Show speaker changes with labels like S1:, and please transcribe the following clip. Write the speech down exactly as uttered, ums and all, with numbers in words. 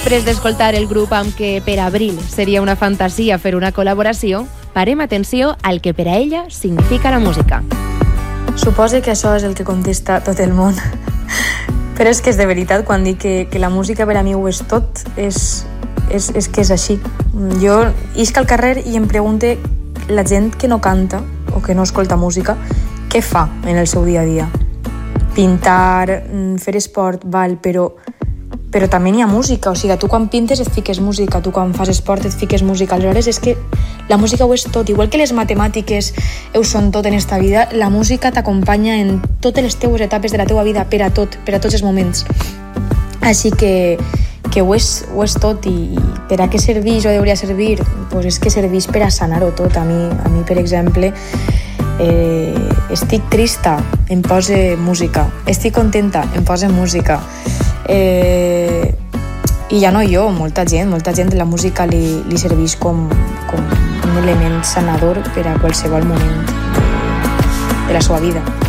S1: Després d'escoltar el grup amb què per abril seria una fantasia fer una col·laboració, parem atenció al que per a ella significa la música.
S2: Suposo que això és el que contesta tot el món. Però és que és de veritat, quan dic que, que la música per a mi ho és tot, és, és, és que és així. Jo isc al carrer i em pregunte la gent que no canta o que no escolta música, què fa en el seu dia a dia? Pintar, fer esport, val, però, però també n'hi ha música. O sigui, tu quan pintes et fiques música, tu quan fas esport et fiques música. Aleshores és que la música ho és tot. Igual que les matemàtiques ho són tot en esta vida, la música t'acompanya en totes les teues etapes de la teua vida, per a tot, per a tots els moments. Així que, que ho, és, ho és tot, i per a què serveix o hauria servir? Pues és que serveix per a sanar-ho tot. A mi, a mi per exemple, eh, estic trista, em posa música. Estic contenta, em posa música. Eh, I ja no jo, molta gent, molta gent la música li, li serveix com, com un element sanador per a qualsevol moment de la seva vida.